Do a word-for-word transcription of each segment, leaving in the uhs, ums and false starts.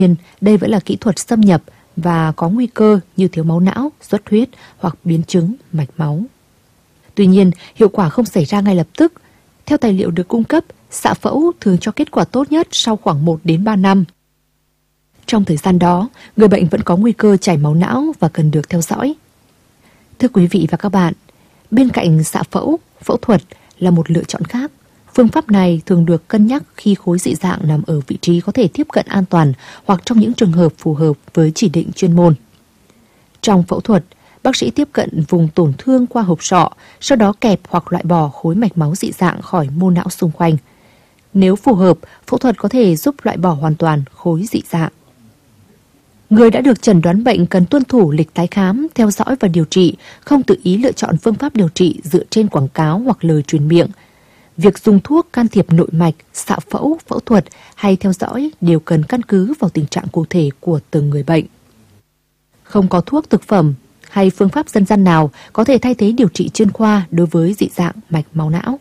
nhiên, đây vẫn là kỹ thuật xâm nhập và có nguy cơ như thiếu máu não, xuất huyết hoặc biến chứng mạch máu. Tuy nhiên, hiệu quả không xảy ra ngay lập tức. Theo tài liệu được cung cấp, xạ phẫu thường cho kết quả tốt nhất sau khoảng một đến ba năm. Trong thời gian đó, người bệnh vẫn có nguy cơ chảy máu não và cần được theo dõi. Thưa quý vị và các bạn, bên cạnh xạ phẫu, phẫu thuật là một lựa chọn khác. Phương pháp này thường được cân nhắc khi khối dị dạng nằm ở vị trí có thể tiếp cận an toàn hoặc trong những trường hợp phù hợp với chỉ định chuyên môn. Trong phẫu thuật, bác sĩ tiếp cận vùng tổn thương qua hộp sọ, sau đó kẹp hoặc loại bỏ khối mạch máu dị dạng khỏi mô não xung quanh. Nếu phù hợp, phẫu thuật có thể giúp loại bỏ hoàn toàn khối dị dạng. Người đã được chẩn đoán bệnh cần tuân thủ lịch tái khám, theo dõi và điều trị, không tự ý lựa chọn phương pháp điều trị dựa trên quảng cáo hoặc lời truyền miệng. Việc dùng thuốc can thiệp nội mạch, xạ phẫu, phẫu thuật hay theo dõi đều cần căn cứ vào tình trạng cụ thể của từng người bệnh. Không có thuốc thực phẩm hay phương pháp dân gian nào có thể thay thế điều trị chuyên khoa đối với dị dạng mạch máu não.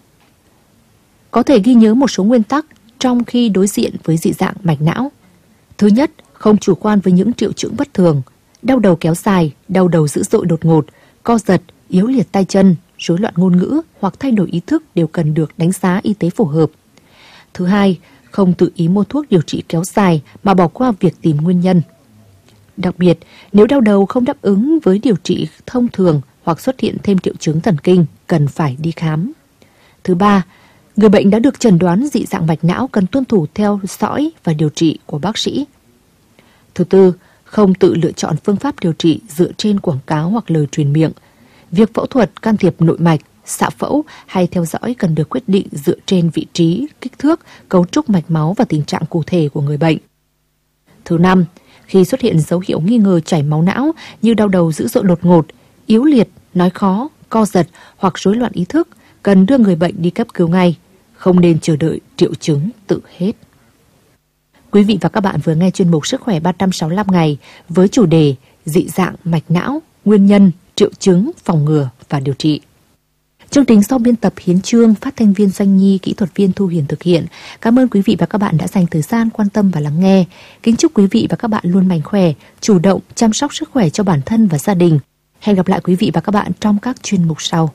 Có thể ghi nhớ một số nguyên tắc trong khi đối diện với dị dạng mạch não. Thứ nhất, không chủ quan với những triệu chứng bất thường, đau đầu kéo dài, đau đầu dữ dội đột ngột, co giật, yếu liệt tay chân, rối loạn ngôn ngữ hoặc thay đổi ý thức đều cần được đánh giá y tế phù hợp. Thứ hai, không tự ý mua thuốc điều trị kéo dài mà bỏ qua việc tìm nguyên nhân. Đặc biệt, nếu đau đầu không đáp ứng với điều trị thông thường hoặc xuất hiện thêm triệu chứng thần kinh, cần phải đi khám. Thứ ba, người bệnh đã được chẩn đoán dị dạng mạch não cần tuân thủ theo dõi và điều trị của bác sĩ. Thứ tư, không tự lựa chọn phương pháp điều trị dựa trên quảng cáo hoặc lời truyền miệng. Việc phẫu thuật, can thiệp nội mạch, xạ phẫu hay theo dõi cần được quyết định dựa trên vị trí, kích thước, cấu trúc mạch máu và tình trạng cụ thể của người bệnh. Thứ năm, khi xuất hiện dấu hiệu nghi ngờ chảy máu não như đau đầu dữ dội đột ngột, yếu liệt, nói khó, co giật hoặc rối loạn ý thức, cần đưa người bệnh đi cấp cứu ngay, không nên chờ đợi triệu chứng tự hết. Quý vị và các bạn vừa nghe chuyên mục Sức khỏe ba trăm sáu mươi lăm ngày với chủ đề dị dạng mạch não, nguyên nhân, triệu chứng, phòng ngừa và điều trị. Chương trình do biên tập Hiến Chương, phát thanh viên Doanh Nhi, kỹ thuật viên Thu Hiền thực hiện. Cảm ơn quý vị và các bạn đã dành thời gian quan tâm và lắng nghe. Kính chúc quý vị và các bạn luôn mạnh khỏe, chủ động chăm sóc sức khỏe cho bản thân và gia đình. Hẹn gặp lại quý vị và các bạn trong các chuyên mục sau.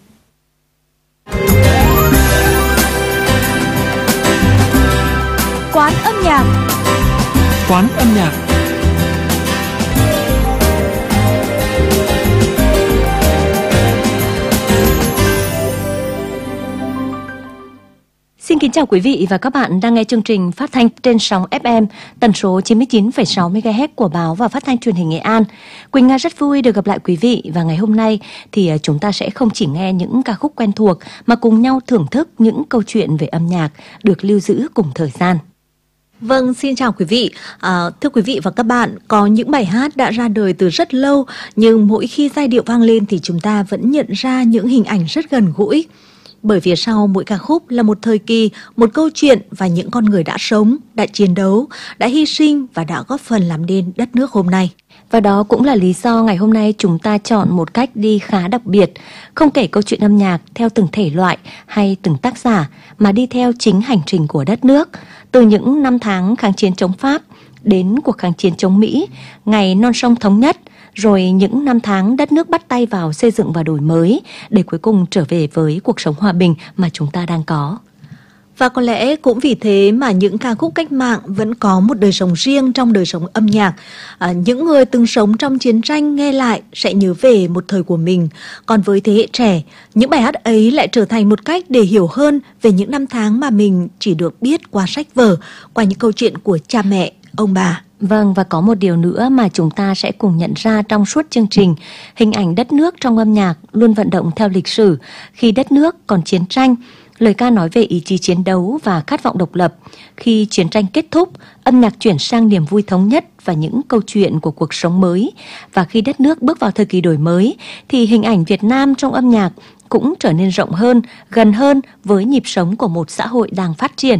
Quán âm nhạc. Quán âm nhạc. Xin kính chào quý vị và các bạn đang nghe chương trình phát thanh trên sóng ép em tần số chín mươi chín phẩy sáu mê ga héc của báo và phát thanh truyền hình Nghệ An. Quỳnh Nga rất vui được gặp lại quý vị, và ngày hôm nay thì chúng ta sẽ không chỉ nghe những ca khúc quen thuộc mà cùng nhau thưởng thức những câu chuyện về âm nhạc được lưu giữ cùng thời gian. Vâng, xin chào quý vị. À, thưa quý vị và các bạn, có những bài hát đã ra đời từ rất lâu, nhưng mỗi khi giai điệu vang lên thì chúng ta vẫn nhận ra những hình ảnh rất gần gũi. Bởi phía sau mỗi ca khúc là một thời kỳ, một câu chuyện và những con người đã sống, đã chiến đấu, đã hy sinh và đã góp phần làm nên đất nước hôm nay. Và đó cũng là lý do ngày hôm nay chúng ta chọn một cách đi khá đặc biệt, không kể câu chuyện âm nhạc theo từng thể loại hay từng tác giả, mà đi theo chính hành trình của đất nước, từ những năm tháng kháng chiến chống Pháp đến cuộc kháng chiến chống Mỹ, ngày non sông thống nhất, rồi những năm tháng đất nước bắt tay vào xây dựng và đổi mới, để cuối cùng trở về với cuộc sống hòa bình mà chúng ta đang có. Và có lẽ cũng vì thế mà những ca khúc cách mạng vẫn có một đời sống riêng trong đời sống âm nhạc. À, những người từng sống trong chiến tranh nghe lại sẽ nhớ về một thời của mình. Còn với thế hệ trẻ, những bài hát ấy lại trở thành một cách để hiểu hơn về những năm tháng mà mình chỉ được biết qua sách vở, qua những câu chuyện của cha mẹ, ông bà. Vâng, và có một điều nữa mà chúng ta sẽ cùng nhận ra trong suốt chương trình. Hình ảnh đất nước trong âm nhạc luôn vận động theo lịch sử. Khi đất nước còn chiến tranh, lời ca nói về ý chí chiến đấu và khát vọng độc lập. Khi chiến tranh kết thúc, âm nhạc chuyển sang niềm vui thống nhất và những câu chuyện của cuộc sống mới. Và khi đất nước bước vào thời kỳ đổi mới, thì hình ảnh Việt Nam trong âm nhạc cũng trở nên rộng hơn, gần hơn với nhịp sống của một xã hội đang phát triển.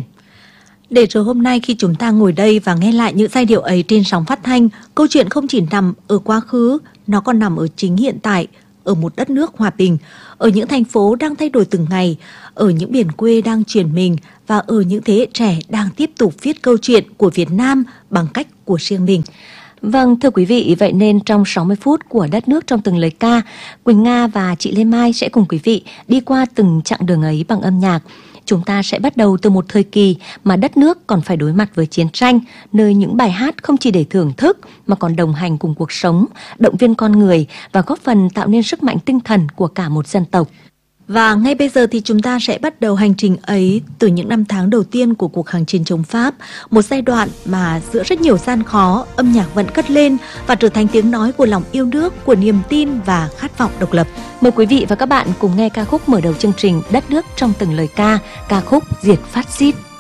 Để rồi hôm nay khi chúng ta ngồi đây và nghe lại những giai điệu ấy trên sóng phát thanh, câu chuyện không chỉ nằm ở quá khứ, nó còn nằm ở chính hiện tại. ở một đất nước hòa bình, ở những thành phố đang thay đổi từng ngày, ở những miền quê đang chuyển mình và ở những thế hệ trẻ đang tiếp tục viết câu chuyện của Việt Nam bằng cách của riêng mình. Vâng, thưa quý vị, vậy nên trong sáu mươi phút của Đất nước trong từng lời ca, Quỳnh Nga và chị Lê Mai sẽ cùng quý vị đi qua từng chặng đường ấy bằng âm nhạc. Chúng ta sẽ bắt đầu từ một thời kỳ mà đất nước còn phải đối mặt với chiến tranh, nơi những bài hát không chỉ để thưởng thức mà còn đồng hành cùng cuộc sống, động viên con người và góp phần tạo nên sức mạnh tinh thần của cả một dân tộc. Và ngay bây giờ thì chúng ta sẽ bắt đầu hành trình ấy từ những năm tháng đầu tiên của cuộc kháng chiến chống Pháp, một giai đoạn mà giữa rất nhiều gian khó, âm nhạc vẫn cất lên và trở thành tiếng nói của lòng yêu nước, của niềm tin và khát vọng độc lập. Mời quý vị và các bạn cùng nghe ca khúc mở đầu chương trình Đất nước trong từng lời ca, ca khúc Diệt Phát xít.